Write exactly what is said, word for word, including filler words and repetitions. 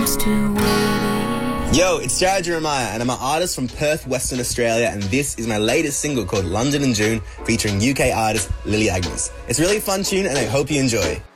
used to waiting. Yo, it's Jared Jeremiah, and I'm an artist from Perth, Western Australia, and this is my latest single called London in June, featuring U K artist Lily Agnes. It's a really fun tune, and I hope you enjoy.